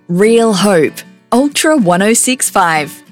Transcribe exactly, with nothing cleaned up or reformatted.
Real Hope, Ultra one oh six point five.